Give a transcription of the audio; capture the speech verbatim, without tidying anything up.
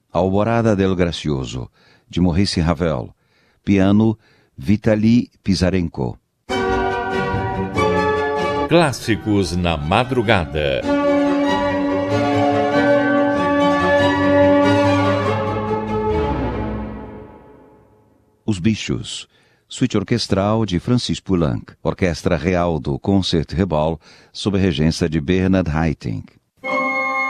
Alvorada del Gracioso, de Maurice Ravel. Piano, Vitaly Pisarenko. Clássicos na madrugada. Os Bichos, suíte orquestral de Francis Poulenc, Orquestra Real do Concert Rebal, sob a regência de Bernard Haitink.